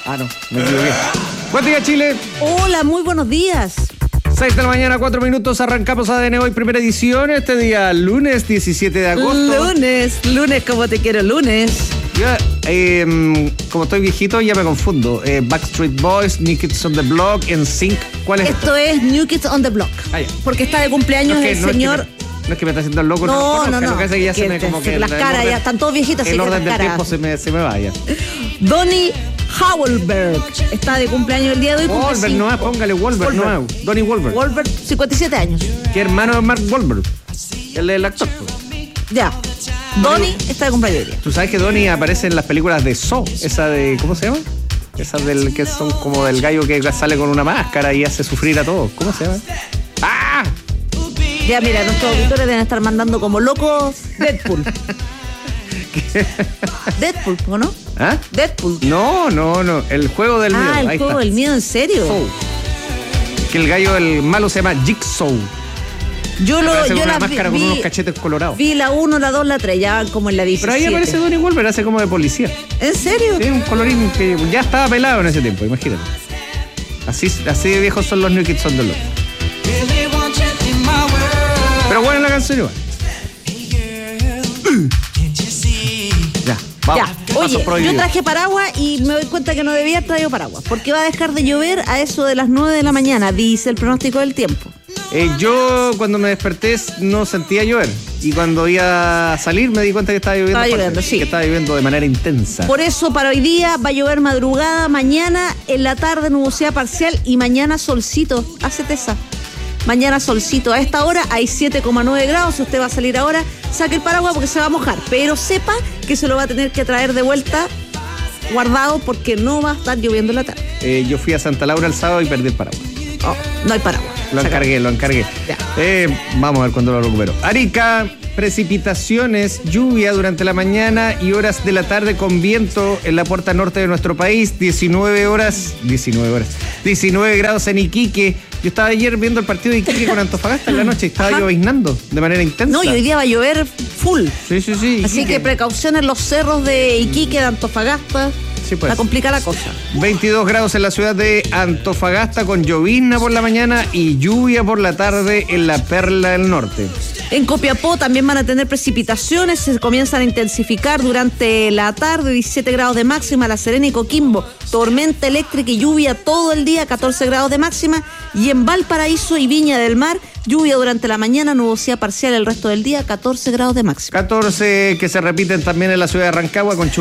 No, me equivoqué. Buen día, Chile. Hola, muy buenos días. 6 de la mañana, 4 minutos, arrancamos ADN Hoy, primera edición, este día lunes 17 de agosto. Lunes como te quiero, lunes. Yo, como estoy viejito, ya me confundo. Backstreet Boys, New Kids on the Block, NSYNC, ¿cuál es esto? Es New Kids on the Block. Porque está de cumpleaños el señor... No es que me está haciendo el loco, no. Lo que hace que ya se me como que... Las caras ya están todos viejitos. El orden del tiempo se me vaya. Donnie Wahlberg está de cumpleaños el día de hoy. Wahlberg, no, póngale Wahlberg, no. Donnie Wahlberg. Wahlberg, 57 años. ¿Qué hermano de Mark Wahlberg? El actor. Ya. Donnie está de cumpleaños hoy día. ¿Tú sabes que Donnie aparece en las películas de Saw? Esa de... ¿Cómo se llama? Esas del que son como del gallo que sale con una máscara y hace sufrir a todos. ¿Cómo se llama? ¡Ah! Ya, mira, nuestros auditores deben estar mandando como locos Deadpool. Deadpool, ¿o no? ¿Ah? Deadpool. No. El juego del miedo. El juego del miedo, ¿en serio? Saw. Que el gallo, el malo se llama Jigsaw. Yo la máscara con unos cachetes colorados. Vi la 1, la 2, la 3, ya van como en la 17. Pero ahí aparece Donnie Wahlberg, hace como de policía. ¿En serio? Sí, un colorín que ya estaba pelado en ese tiempo, imagínate. Así de viejos son los New Kids on the Block. Pero buena la canción igual. Ya, vamos. Ya. Oye, yo traje paraguas y me doy cuenta que no debía haber traído paraguas, porque va a dejar de llover a eso de las 9 de la mañana, dice el pronóstico del tiempo. Yo cuando me desperté no sentía llover y cuando iba a salir me di cuenta que estaba lloviendo. Sí. Que estaba lloviendo de manera intensa. Por eso para hoy día va a llover madrugada, mañana en la tarde nubosidad parcial y mañana solcito. Hácete esa. Mañana solcito. A esta hora hay 7,9 grados. Si usted va a salir ahora, saque el paraguas porque se va a mojar. Pero sepa que se lo va a tener que traer de vuelta guardado porque no va a estar lloviendo en la tarde. Yo fui a Santa Laura el sábado y perdí el paraguas. No hay paraguas. Lo encargué. Ya. Vamos a ver cuándo lo recupero. Arica, precipitaciones, lluvia durante la mañana y horas de la tarde con viento en la puerta norte de nuestro país. 19 grados en Iquique. Yo estaba ayer viendo el partido de Iquique con Antofagasta en la noche y estaba lloviznando de manera intensa. No, y hoy día va a llover full. Sí. Así Iquique. que precaución en los cerros de Iquique, de Antofagasta. Sí, pues. Va a complicar la cosa. 22 grados en la ciudad de Antofagasta con llovizna por la mañana y lluvia por la tarde en la Perla del Norte. En Copiapó también van a tener precipitaciones, se comienzan a intensificar durante la tarde, 17 grados de máxima, La Serena y Coquimbo, tormenta eléctrica y lluvia todo el día, 14 grados de máxima, y en Valparaíso y Viña del Mar, lluvia durante la mañana, nubosidad parcial el resto del día, 14 grados de máxima. 14 que se repiten también en la ciudad de Rancagua con